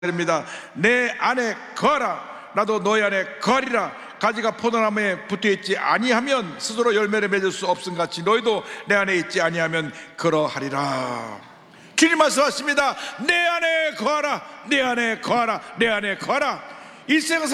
입니다. 내 안에 거하라. 나도 너희 안에 거하리라. 가지가 포도나무에 붙어있지 아니하면 스스로 열매를 맺을 수 없음같이 너희도 내 안에 있지 아니하면 그러하리라. 주님 말씀하십니다. 내 안에 거하라. 내 안에 거하라. 내 안에 거하라. 일생